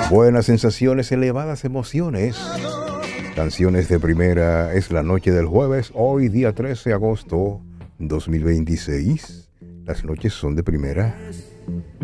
Buenas sensaciones, elevadas emociones. Canciones de primera, es la noche del jueves, hoy día 13 de agosto 2026. Las noches son de primera.